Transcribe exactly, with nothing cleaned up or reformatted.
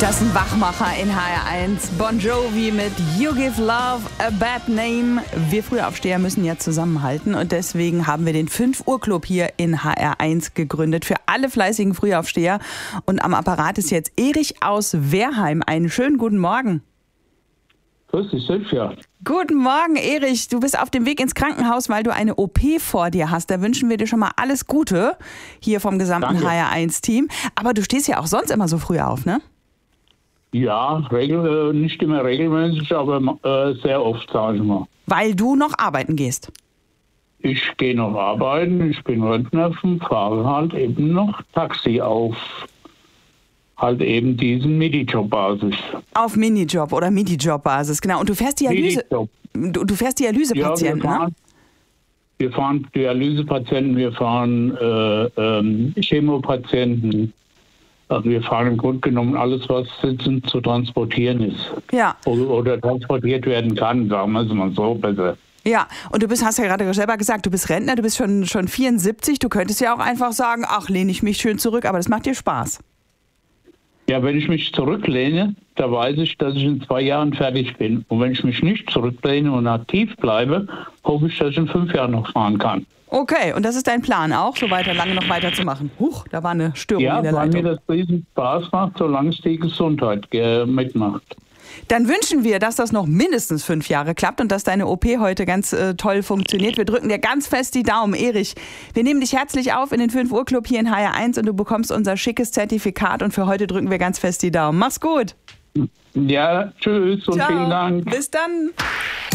Das ist ein Wachmacher in H R eins. Bon Jovi mit You Give Love a Bad Name. Wir Frühaufsteher müssen ja zusammenhalten und deswegen haben wir den fünf Uhr Club hier in H R eins gegründet für alle fleißigen Frühaufsteher. Und am Apparat ist jetzt Erich aus Wehrheim. Einen schönen guten Morgen. Grüß dich, Silvia. Guten Morgen, Erich. Du bist auf dem Weg ins Krankenhaus, weil du eine O P vor dir hast. Da wünschen wir dir schon mal alles Gute hier vom gesamten Danke. H R eins Team. Aber du stehst ja auch sonst immer so früh auf, ne? Ja, regel, äh, nicht immer regelmäßig, aber äh, sehr oft, sage ich mal. Weil du noch arbeiten gehst. Ich gehe noch arbeiten, ich bin Rentner, fahre halt eben noch Taxi auf halt eben diesen Minijob-Basis. Auf Minijob oder Minijob-Basis, genau. Und du fährst Dialyse, Minijob. du, du fährst Dialysepatienten, Ja, wir fahren, ne? wir fahren Dialysepatienten, wir fahren äh, ähm, Chemopatienten. Also wir fahren im Grunde genommen alles, was sitzend zu transportieren ist. Ja, Oder, oder transportiert werden kann, sagen wir es mal so besser. ja. Und du bist, hast ja gerade selber gesagt, du bist Rentner, du bist schon, schon vierundsiebzig. Du könntest ja auch einfach sagen, ach, lehne ich mich schön zurück, aber das macht dir Spaß. Ja, wenn ich mich zurücklehne, da weiß ich, dass ich in zwei Jahren fertig bin. Und wenn ich mich nicht zurücklehne und aktiv bleibe, hoffe ich, dass ich in fünf Jahren noch fahren kann. Okay, und das ist dein Plan auch, so weiter, lange noch weiter zu machen. Huch, da war eine Störung Ja, in der weil Leitung. mir das riesen Spaß macht, solange es die Gesundheit äh, mitmacht. Dann wünschen wir, dass das noch mindestens fünf Jahre klappt und dass deine O P heute ganz äh, toll funktioniert. Wir drücken dir ganz fest die Daumen, Erich. Wir nehmen dich herzlich auf in den fünf Uhr Club hier in H R eins und du bekommst unser schickes Zertifikat und für heute drücken wir ganz fest die Daumen. Mach's gut. Ja, tschüss und Ciao. vielen Dank. Bis dann.